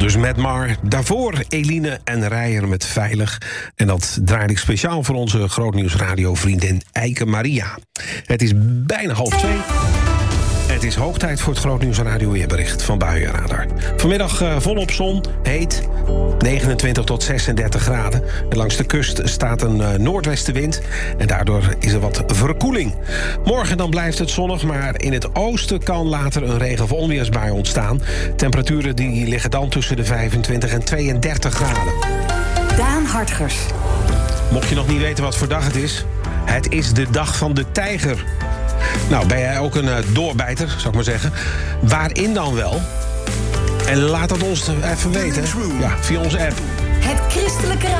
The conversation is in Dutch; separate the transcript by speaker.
Speaker 1: dus met Mar. Daarvoor Eline en Rijer met Veilig. En dat draaide ik speciaal voor onze Grootnieuwsradio-vriendin Eike Maria. Het is bijna 1:30. Het is hoog tijd voor het Grootnieuws Radio weerbericht van Buienradar. Vanmiddag volop zon, heet, 29 tot 36 graden. En langs de kust staat een noordwestenwind en daardoor is er wat verkoeling. Morgen dan blijft het zonnig, maar in het oosten kan later een regen- of onweersbui ontstaan. Temperaturen die liggen dan tussen de 25 en 32 graden.
Speaker 2: Daan Hartgers.
Speaker 1: Mocht je nog niet weten wat voor dag het is de dag van de tijger. Nou, ben jij ook een doorbijter, zou ik maar zeggen. Waarin dan wel? En laat dat ons even weten. Ja, via onze app.
Speaker 2: Het Christelijke